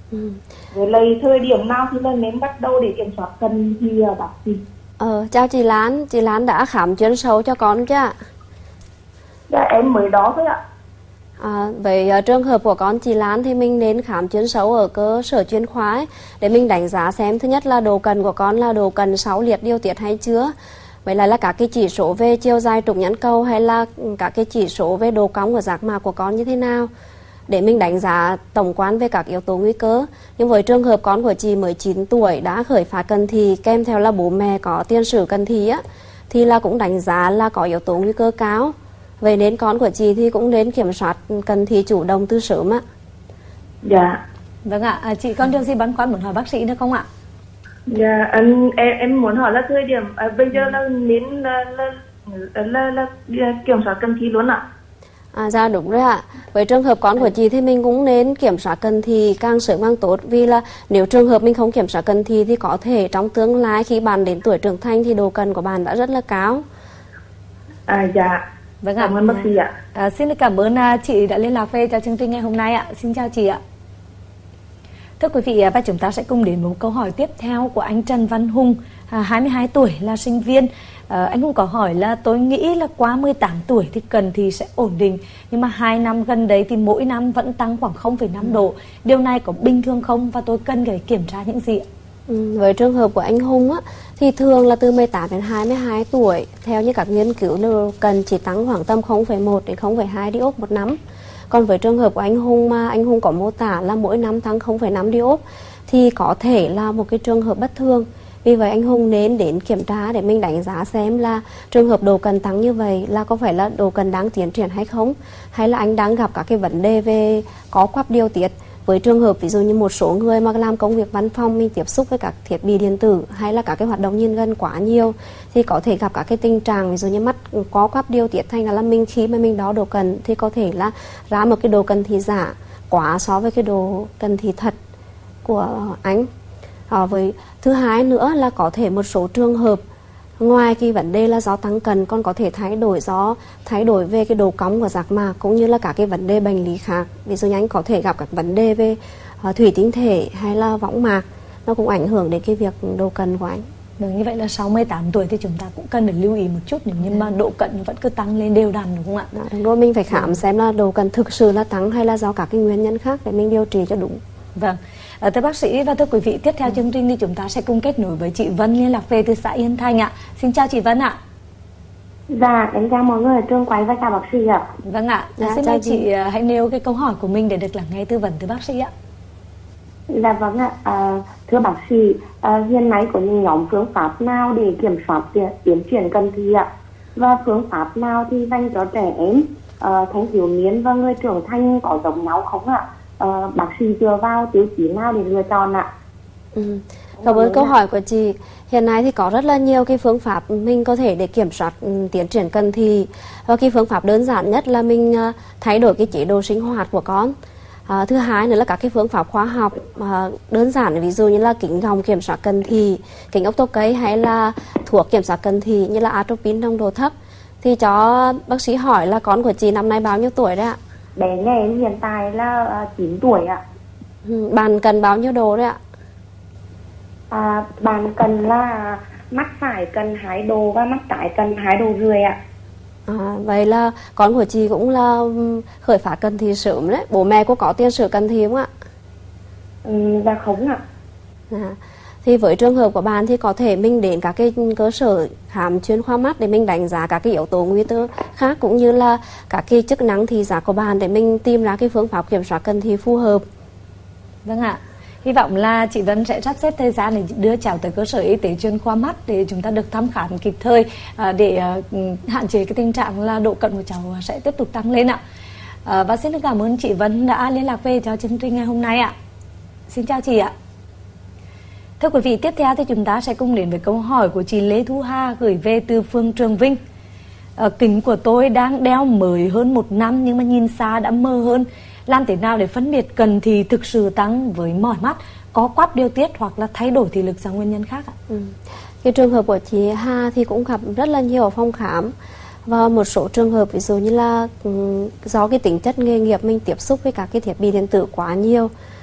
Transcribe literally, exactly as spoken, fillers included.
Ừ. Với lại thời điểm nào thì là nên bắt đầu để kiểm soát cân thì uh, bác sĩ? Ờ, chào chị Lan, chị Lan đã khám chuyên sâu cho con chưa? Dạ em mới đó thôi ạ. À, về uh, trường hợp của con chị Lan thì mình nên khám chuyên sâu ở cơ sở chuyên khoa ấy, để mình đánh giá xem thứ nhất là độ cần của con là độ cần sáu liệt điều tiết hay chưa. Vậy là là các cái chỉ số về chiều dài trục nhãn cầu hay là các cái chỉ số về độ cong của giác mạc của con như thế nào, để mình đánh giá tổng quan về các yếu tố nguy cơ. Nhưng với trường hợp con của chị mới chín tuổi đã khởi phát cận thị kèm theo là bố mẹ có tiền sử cận thị á, thì là cũng đánh giá là có yếu tố nguy cơ cao. Vậy nên con của chị thì cũng nên kiểm soát cận thị chủ động từ sớm ạ. Dạ. Vâng ạ, à, chị còn điều gì băn khoăn muốn hỏi bác sĩ nữa không ạ? Dạ em em, em muốn hỏi là thời điểm à, bây giờ là nên là là, là, là, là, là kiểm soát cân thị luôn ạ? À, dạ đúng rồi ạ. Với trường hợp con của chị thì mình cũng nên kiểm soát cận thị càng sớm càng tốt, vì là nếu trường hợp mình không kiểm soát cận thị thì có thể trong tương lai khi bạn đến tuổi trưởng thành thì độ cận của bạn đã rất là cao. À dạ. Vâng ạ. Cảm ơn bác sĩ ạ. À, xin cảm ơn à, chị đã liên lạc về cho chương trình ngày hôm nay ạ. Xin chào chị ạ. Thưa quý vị, và chúng ta sẽ cùng đến một câu hỏi tiếp theo của anh Trần Văn Hùng, à, hai mươi hai tuổi, là sinh viên. À, anh Hùng có hỏi là tôi nghĩ là quá mười tám tuổi thì cận thị sẽ ổn định, nhưng mà hai năm gần đấy thì mỗi năm vẫn tăng khoảng không phẩy năm độ. Điều này có bình thường không và tôi cần phải kiểm tra những gì ạ? Ừ, với trường hợp của anh Hùng á, thì thường là từ mười tám đến hai mươi hai tuổi, theo như các nghiên cứu là cần chỉ tăng khoảng tầm không phẩy một đến không phẩy hai diop một năm. Còn với trường hợp của anh Hùng mà anh Hùng có mô tả là mỗi năm tăng không phẩy năm diop thì có thể là một cái trường hợp bất thường. Vì vậy anh Hùng nên đến kiểm tra để mình đánh giá xem là trường hợp độ cần tăng như vậy là có phải là độ cần đang tiến triển hay không, hay là anh đang gặp các cái vấn đề về có quắp điều tiết. Với trường hợp ví dụ như một số người mà làm công việc văn phòng, mình tiếp xúc với các thiết bị điện tử hay là các cái hoạt động nhìn gần quá nhiều thì có thể gặp các cái tình trạng ví dụ như mắt có quắp điều tiết, thành là mình khi mà mình đo độ cần thì có thể là ra một cái độ cần thị giả quá so với cái độ cần thị thật của anh. À, với thứ hai nữa là có thể một số trường hợp ngoài cái vấn đề là do tăng cân còn có thể thay đổi do thay đổi về cái độ cong của giác mạc cũng như là các cái vấn đề bệnh lý khác. Ví dụ như anh có thể gặp các vấn đề về uh, thủy tinh thể hay là võng mạc, nó cũng ảnh hưởng đến cái việc độ cân của anh. Vâng, như vậy là sau mười tám tuổi thì chúng ta cũng cần phải lưu ý một chút, nhưng mà độ cận vẫn cứ tăng lên đều đặn đúng không ạ? Đó, đúng rồi, mình phải khám xem là độ cân thực sự là tăng hay là do các cái nguyên nhân khác để mình điều trị cho đúng. Vâng. À, thưa bác sĩ và thưa quý vị, tiếp theo chương trình thì chúng ta sẽ cùng kết nối với chị Vân liên lạc về từ xã Yên Thành ạ. Xin chào chị Vân ạ. Dạ, em chào mọi người ở trường quay và chào bác sĩ ạ. Vâng ạ, Dạ, xin chào mời chị. chị hãy nêu cái câu hỏi của mình để được lắng nghe tư vấn từ bác sĩ ạ. Dạ vâng ạ, à, thưa bác sĩ, à, hiện nay có những nhóm phương pháp nào để kiểm soát tiến triển cận thị ạ? Và phương pháp nào thì dành cho trẻ em, à, thanh thiếu niên và người trưởng thành có giống nhau không ạ? À, bác sĩ dựa vào tiêu chí nào để lựa chọn ạ? Ừ. Cảm ơn câu hỏi của chị. Hiện nay thì có rất là nhiều cái phương pháp mình có thể để kiểm soát um, tiến triển cận thị. Và cái phương pháp đơn giản nhất là mình uh, thay đổi cái chế độ sinh hoạt của con. Uh, thứ hai nữa là các cái phương pháp khoa học uh, đơn giản, ví dụ như là kính gọng kiểm soát cận thị, kính ốc tô cấy hay là thuốc kiểm soát cận thị như là atropine nồng độ thấp. Thì cho bác sĩ hỏi là con của chị năm nay bao nhiêu tuổi đấy ạ? Bé nhà em hiện tại là uh, chín tuổi ạ. Ừ, bạn cần bao nhiêu độ đấy ạ? À, bạn cần là mắt phải cần hai độ và mắt trái cần hai độ rưỡi ạ. À, vậy là con của chị cũng là khởi phát cận thị sớm đấy. Bố mẹ có có tiền sử cận thị không ạ? Ừ, dạ không ạ. À, thì với trường hợp của bạn thì có thể mình đến các cái cơ sở khám chuyên khoa mắt để mình đánh giá các cái yếu tố nguy cơ khác cũng như là các cái chức năng thị giác của bạn để mình tìm ra cái phương pháp kiểm soát cận thị phù hợp. Vâng ạ. Hy vọng là chị Vân sẽ sắp xếp thời gian để đưa cháu tới cơ sở y tế chuyên khoa mắt để chúng ta được thăm khám kịp thời, để hạn chế cái tình trạng là độ cận của cháu sẽ tiếp tục tăng lên ạ. Và xin cảm ơn chị Vân đã liên lạc về cho chương trình ngày hôm nay ạ. Xin chào chị ạ. Thưa quý vị, tiếp theo thì chúng ta sẽ cùng đến với câu hỏi của chị Lê Thu Hà gửi về từ phường Trường Vinh. À, kính của tôi đang đeo mới hơn một năm nhưng mà nhìn xa đã mờ hơn. Làm thế nào để phân biệt cận thị thực sự tăng với mỏi mắt, có quắp điều tiết hoặc là thay đổi thị lực do nguyên nhân khác ạ? Ừ. Cái trường hợp của chị Hà thì cũng gặp rất là nhiều ở phòng khám. Và một số trường hợp ví dụ như là um, do cái tính chất nghề nghiệp mình tiếp xúc với các cái thiết bị điện tử quá nhiều,